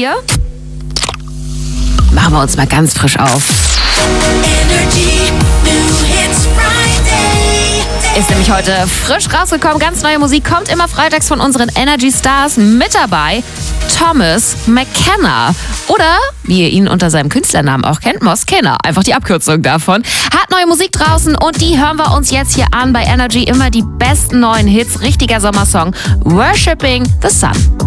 wir? Machen wir uns mal ganz frisch auf. Energy New Hits Friday. Ist nämlich heute frisch rausgekommen. Ganz neue Musik kommt immer freitags von unseren Energy Stars. Mit dabei Thomas McKenna. Oder, wie ihr ihn unter seinem Künstlernamen auch kennt, Moskenna. Einfach die Abkürzung davon. Hat neue Musik draußen und die hören wir uns jetzt hier an bei Energy. Immer die besten neuen Hits. Richtiger Sommersong. Worshipping the Sun.